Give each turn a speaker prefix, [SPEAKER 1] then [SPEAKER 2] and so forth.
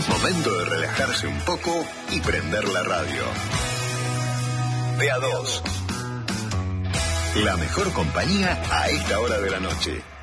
[SPEAKER 1] Momento de relajarse un poco y prender la radio. De a dos. La mejor compañía a esta hora de la noche.